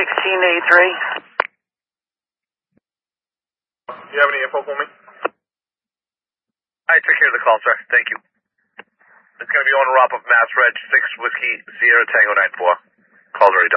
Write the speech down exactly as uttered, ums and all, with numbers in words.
sixteen eighty-three. Do you have any info for me? I took care of the call, sir. Thank you. It's going to be owner op of Mass Reg six Whiskey Sierra Tango nine four. Call's already